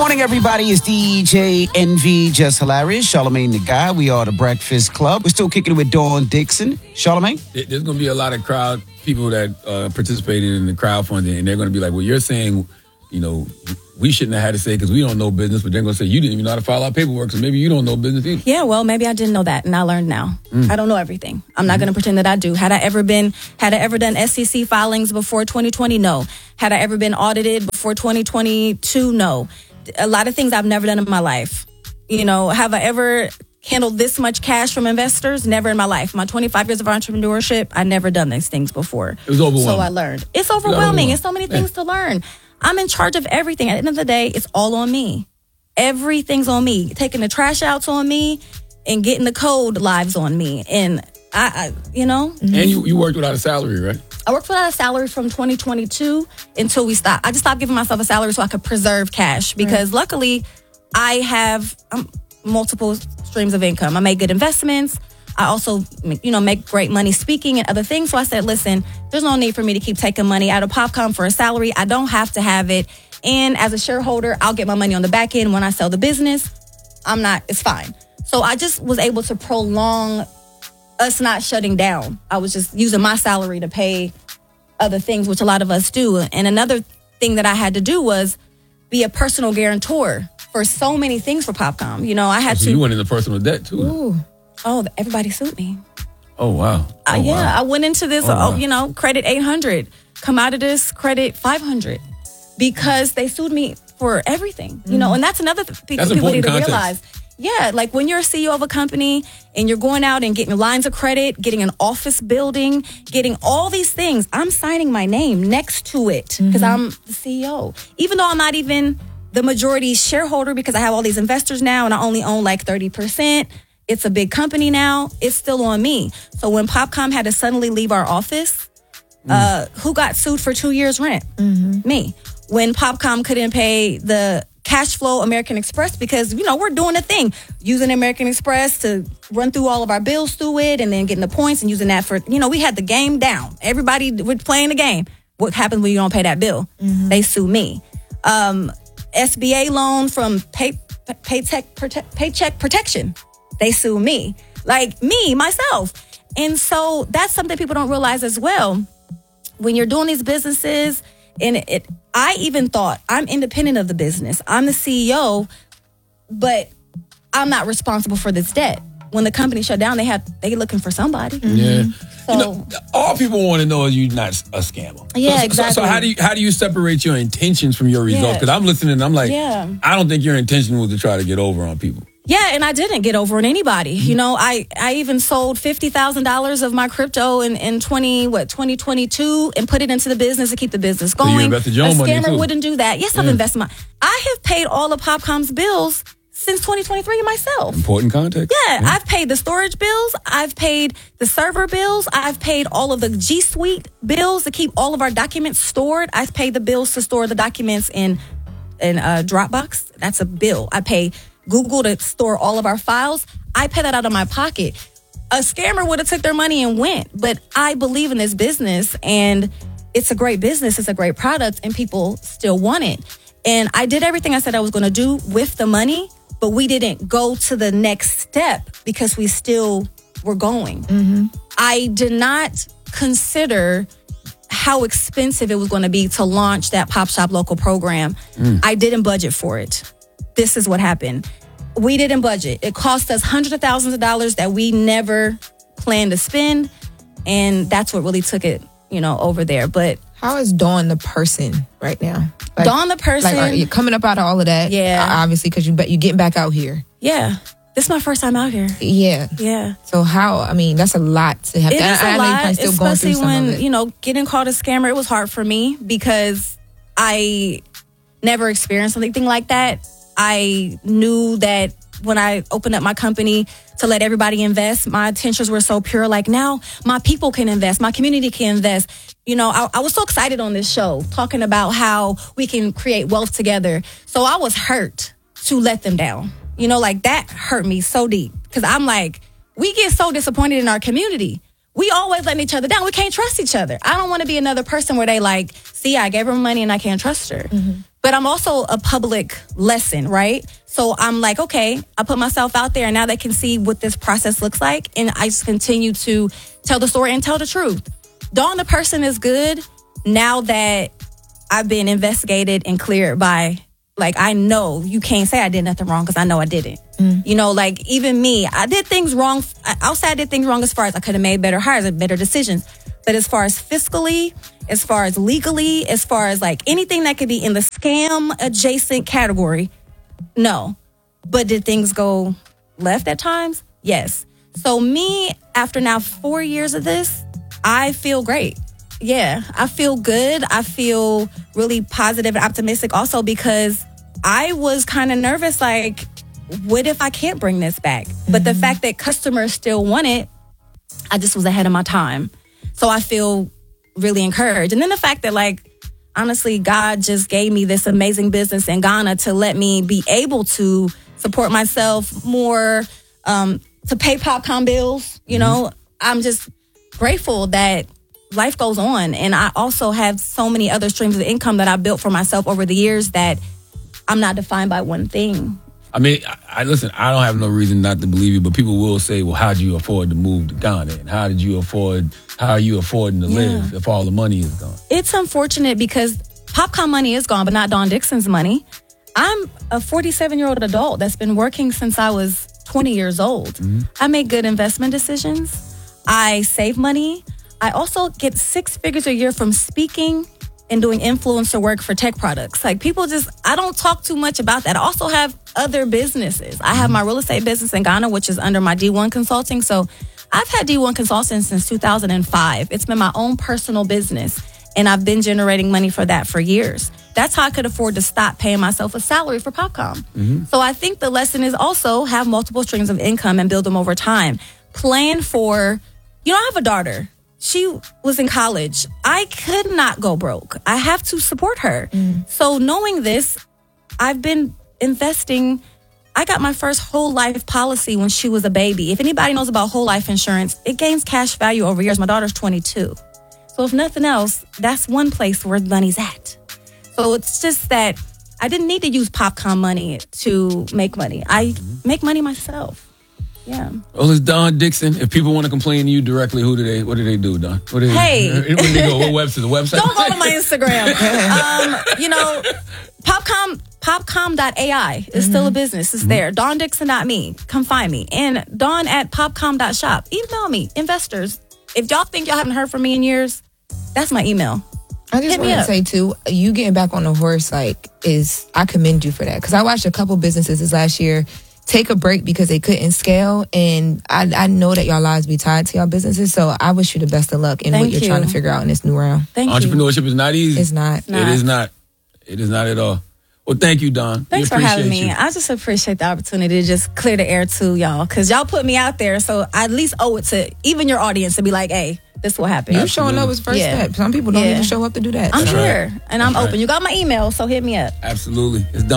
morning, everybody. It's DJ Envy, Just Hilarious, Charlamagne the Guy. We are the Breakfast Club. We're still kicking it with Dawn Dixon. Charlamagne? There's going to be a lot of people that participated in the crowdfunding, and they're going to be like, well, you're saying, we shouldn't have had to say because we don't know business, but they're going to say you didn't even know how to file our paperwork, so maybe you don't know business either. Yeah, well, maybe I didn't know that, and I learned now. I don't know everything. I'm not going to pretend that I do. Had I ever done SEC filings before 2020? No. Had I ever been audited before 2022? No. A lot of things I've never done in my life. Have I ever handled this much cash from investors? Never in my life. My 25 years of entrepreneurship, I've never done these things before. It was overwhelming. So I learned. It's overwhelming. It's so many things to learn. I'm in charge of everything. At the end of the day, it's all on me. Everything's on me. Taking the trash out's on me, and getting the code live's on me. And I. And you worked without a salary, right? I worked without a salary from 2022 until we stopped. I just stopped giving myself a salary so I could preserve cash because luckily I have multiple streams of income. I make good investments. I also, make great money speaking and other things. So I said, listen, there's no need for me to keep taking money out of Popcom for a salary. I don't have to have it. And as a shareholder, I'll get my money on the back end when I sell the business. It's fine. So I just was able to prolong us not shutting down. I was just using my salary to pay other things, which a lot of us do. And another thing that I had to do was be a personal guarantor for so many things for Popcom. I had to. You went into personal debt too. Ooh. Oh, everybody sued me. Oh, wow. Wow. I went into this, credit 800, come out of this, credit 500, because they sued me for everything, and that's another thing people need to realize. Yeah, like when you're a CEO of a company and you're going out and getting lines of credit, getting an office building, getting all these things, I'm signing my name next to it because I'm the CEO. Even though I'm not even the majority shareholder because I have all these investors now and I only own like 30%. It's a big company now. It's still on me. So when Popcom had to suddenly leave our office, who got sued for 2 years rent? Me. When Popcom couldn't pay the cash flow American Express because, we're doing a thing. Using American Express to run through all of our bills through it and then getting the points and using that for, we had the game down. Everybody was playing the game. What happens when you don't pay that bill? They sue me. SBA loan from Paycheck Protection. They sue me. Like me, myself. And so that's something people don't realize as well. When you're doing these businesses, I even thought I'm independent of the business. I'm the CEO, but I'm not responsible for this debt. When the company shut down, they looking for somebody. Yeah. So all people want to know is you're not a scammer. Yeah, exactly. So how do you separate your intentions from your results? Because I'm listening and I'm like, I don't think your intention was to try to get over on people. Yeah, and I didn't get over on anybody. I even sold $50,000 of my crypto in 2022 and put it into the business to keep the business going. So you invested your own money too. A scammer wouldn't do that. Yes, I've invested I have paid all of Popcom's bills since 2023 myself. Important context. Yeah, I've paid the storage bills. I've paid the server bills. I've paid all of the G Suite bills to keep all of our documents stored. I've paid the bills to store the documents in Dropbox. That's a bill. I pay Google to store all of our files. I pay that out of my pocket. A scammer would have took their money and went, but I believe in this business and it's a great business. It's a great product and people still want it. And I did everything I said I was going to do with the money, but we didn't go to the next step because we still were going. I did not consider how expensive it was going to be to launch that Pop Shop Local program. I didn't budget for it. This is what happened. We didn't budget. It cost us hundreds of thousands of dollars that we never planned to spend. And that's what really took it, over there. But how is Dawn the person right now? Dawn the person. Like, you're coming up out of all of that. Yeah. Obviously, because you're getting back out here. Yeah. This is my first time out here. Yeah. Yeah. So that's a lot to have. It is a lot, still especially going through some when, getting called a scammer, it was hard for me because I never experienced something like that. I knew that when I opened up my company to let everybody invest, my intentions were so pure. Like now my people can invest, my community can invest. I was so excited on this show talking about how we can create wealth together. So I was hurt to let them down. That hurt me so deep because I'm like, we get so disappointed in our community. We always letting each other down. We can't trust each other. I don't want to be another person where they like, see, I gave her money and I can't trust her. but I'm also a public lesson, right? So I'm like, okay, I put myself out there and now they can see what this process looks like. And I just continue to tell the story and tell the truth. Dawn the person is good now that I've been investigated and cleared by, like, I know you can't say I did nothing wrong because I know I didn't. You know, like, even me, I did things wrong. I'll say I did things wrong as far as I could have made better hires and better decisions. But as far as fiscally, as far as legally, as far as like anything that could be in the scam adjacent category, no. But did things go left at times? Yes. So me, after now 4 years of this, I feel great. Yeah, I feel good. I feel really positive and optimistic also because I was kind of nervous, like, what if I can't bring this back? But the fact that customers still want it, I just was ahead of my time. So I feel really encouraged. And then the fact that, like, honestly, God just gave me this amazing business in Ghana to let me be able to support myself more, to pay Popcom bills. You know, I'm just grateful that life goes on. And I also have so many other streams of income that I built for myself over the years that I'm not defined by one thing. I mean, I listen, I don't have no reason not to believe you, but people will say, well, how did you afford to move to Ghana? And how are you affording to live if all the money is gone? It's unfortunate because Popcom money is gone, but not Dawn Dixon's money. I'm a 47-year-old adult that's been working since I was 20 years old. I make good investment decisions. I save money. I also get 6 figures a year from speaking and doing influencer work for tech products. Like, people I don't talk too much about that. I also have other businesses. I have my real estate business in Ghana, which is under my D1 Consulting. So I've had D1 Consulting since 2005. It's been my own personal business, and I've been generating money for that for years. That's how I could afford to stop paying myself a salary for Popcom. So I think the lesson is also have multiple streams of income and build them over time. Plan for, I have a daughter. She was in college. I could not go broke. I have to support her. So knowing this, I've been investing. I got my first whole life policy when she was a baby. If anybody knows about whole life insurance, it gains cash value over years. My daughter's 22. So if nothing else, that's one place where money's at. So it's just that I didn't need to use Popcom money to make money. I make money myself. Yeah. Well, it's Dawn Dixon. If people want to complain to you directly, what do they do, Dawn? Hey. Where do they go? What website? The website? Don't go to my Instagram. Popcom.ai is still a business. It's there. DawnDixon.me. Come find me. And Dawn at popcom.shop. Email me. Investors. If y'all think y'all haven't heard from me in years, that's my email. I just want to say, too, you getting back on the horse, I commend you for that. Because I watched a couple businesses this last year take a break because they couldn't scale. And I know that y'all lives be tied to y'all businesses. So I wish you the best of luck in what you're trying to figure out in this new round. Thank you. Entrepreneurship is not easy. It's not. It is not. It is not at all. Well, thank you, Dawn. Thanks for having me. I just appreciate the opportunity to just clear the air too, y'all. Because y'all put me out there. So I at least owe it to even your audience to be like, hey, this will happen. You showing up is first step. Some people don't even show up to do that. I'm here and I'm open. You got my email, so hit me up. Absolutely. It's Dawn.